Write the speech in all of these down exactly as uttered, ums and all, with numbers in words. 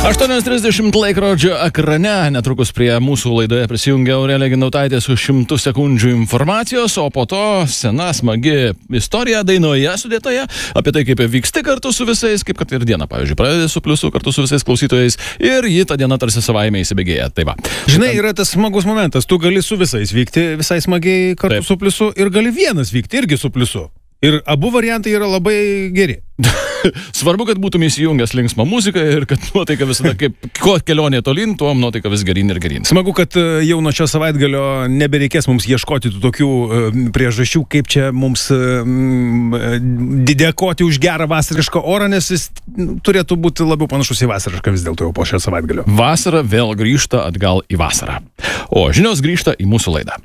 aštuonios trisdešimt laikrodžio ekrane, netrukus prie mūsų laidoje prisijungia Aurelija Gintaitė su šimtu sekundžių informacijos, o po to sena smagi istorija dainoje sudėtoje apie tai, kaip vyksti kartu su visais, kaip kad ir diena, pavyzdžiui, pradedi su pliusu kartu su visais klausytojais ir ji tą dieną tarsi savaime įsibėgėja. Tai va. Žinai, yra tas smagus momentas, tu gali su visais vykti visai smagiai kartu Taip. su pliusu ir gali vienas vykti irgi su pliusu. Ir abu variantai yra labai geri. Svarbu, kad būtum įsijungęs linksmą muziką ir kad nuotaika visada, kaip kuo kelionė tolyn, tuo nuotaika vis gerin ir gerin. Smagu, kad jau nuo šio savaitgalio nebereikės mums ieškoti tų tokių priežasčių, kaip čia mums dėkoti už gerą vasarišką orą, nes jis turėtų būti labiau panašus į vasarišką vis dėlto jau po šio savaitgalio. Vasara vėl grįžta atgal į vasarą. O žinios grįžta į mūsų laidą.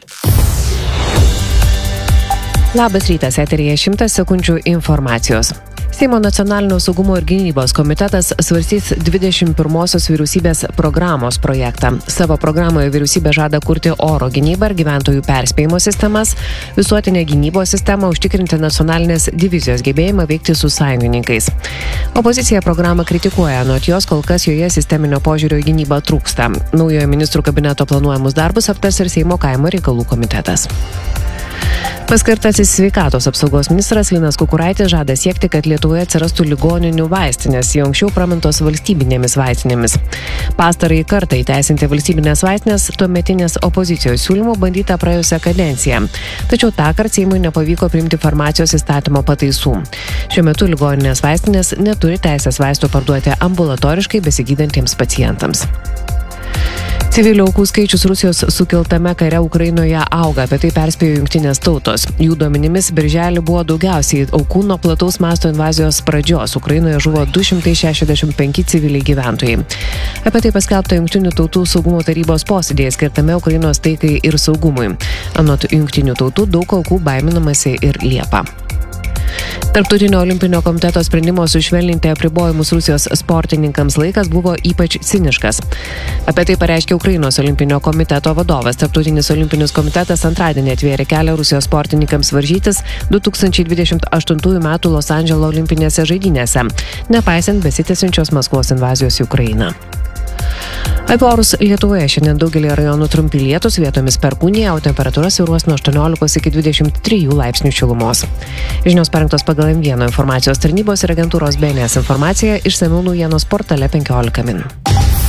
Labas rytas, eteryje šimtas sekundžių informacijos. Seimo nacionalinio saugumo ir gynybos komitetas svarstys dvidešimt pirmosios vyriausybės programos projektą. Savo programoje vyriausybė žada kurti oro gynybą ir gyventojų perspėjimo sistemas, visuotinę gynybos sistemą, užtikrinti nacionalinės divizijos gebėjimą veikti su sąjungininkais. Opozicija programą kritikuoja, anot jos kol kas joje sisteminio požiūrio į gynybą trūksta. Naujojo ministrų kabineto planuojamus darbus aptars ir Seimo kaimo reikalų komitetas. Paskirtasis sveikatos apsaugos ministras Linas Kukuraitis žada siekti, kad Lietuvoje atsirastų ligoninių vaistinės, jau anksčiau pramintos valstybinėmis vaistinėmis. Pastarąjį kartą įteisinti valstybinės vaistinės tuometinės opozicijos siūlymų bandyta praėjusią kadenciją. Tačiau tąkart Seimui nepavyko priimti farmacijos įstatymo pataisų. Šiuo metu ligoninės vaistinės neturi teisės vaistų parduoti ambulatoriškai besigydantiems pacientams. Civilių aukų skaičius Rusijos sukeltame kare Ukrainoje auga, apie tai perspėjo jungtinės tautos. Jų duomenimis birželį buvo daugiausiai aukų nuo plataus masto invazijos pradžios. Ukrainoje žuvo du šimtai šešiasdešimt penki civiliai gyventojai. Apie tai paskelbta jungtinių tautų saugumo tarybos posėdėje skirtame Ukrainos taikai ir saugumui. Anot jungtinių tautų daug aukų baiminamasi ir Liepą. Tarptautinio olimpinio komiteto sprendimo sušvelninti apribojimus Rusijos sportininkams laikas buvo ypač ciniškas. Apie tai pareiškė Ukrainos olimpinio komiteto vadovas. Tarptautinis olimpinis komitetas antradienį atvėrė kelią Rusijos sportininkams varžytis du tūkstančiai dvidešimt aštuntųjų metų Los Andželo olimpinėse žaidynėse, nepaisant besitęsiančios Maskvos invazijos į Ukrainą. Apie orus Lietuvoje šiandien daugelį rajonų trumpi lietūs, vietomis perkūnija, o temperatūra svyruos nuo aštuoniolikos iki dvidešimt trijų laipsnių šilumos. Žinios parengtos pagal M vienas informacijos tarnybos ir agentūros B N S informaciją, išsamiau naujienos portale penkiolika min.